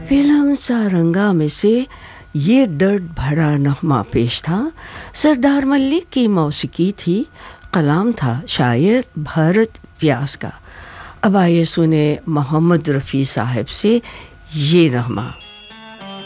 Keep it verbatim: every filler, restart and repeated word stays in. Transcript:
Film Saranga में से ये दर्द भरा नगमा पेश था। सरदार मलिक की मौसीकी थी, कलाम था शायर भारत व्यास का। अब आइए सुने मोहम्मद रफ़ी साहब से ये नगमा।